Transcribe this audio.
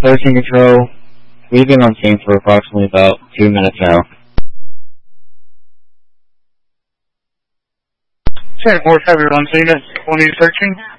Searching control. We've been on scene for approximately about 2 minutes now. 10-4, everyone, so you guys will need searching.